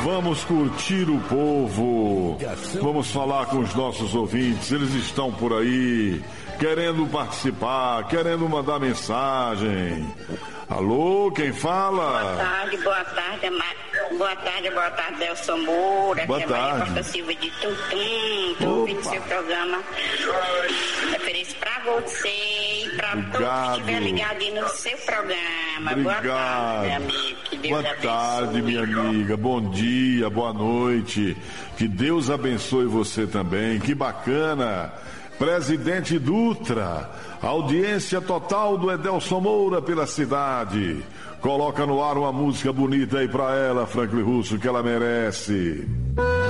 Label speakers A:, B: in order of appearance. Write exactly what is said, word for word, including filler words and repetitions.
A: Vamos curtir o povo. Vamos falar com os nossos ouvintes. Eles estão por aí, querendo participar, querendo mandar mensagem. Alô, quem fala?
B: Boa tarde, boa tarde, Ma... boa tarde, boa tarde, Delson Moura.
A: Boa
B: que
A: tarde.
B: É Maria Costa Silva de Tuntum. Estou ouvindo seu programa. É feliz pra você e pra todos que estiverem ligados no seu programa.
A: Obrigado.
B: Boa tarde, meu amigo. Que Deus
A: boa
B: abençoe.
A: tarde, minha amiga. Bom dia, boa noite. Que Deus abençoe você também. Que bacana. Presidente Dutra, audiência total do Edelson Moura pela cidade. Coloca no ar uma música bonita aí pra ela, Franklin Russo, que ela merece.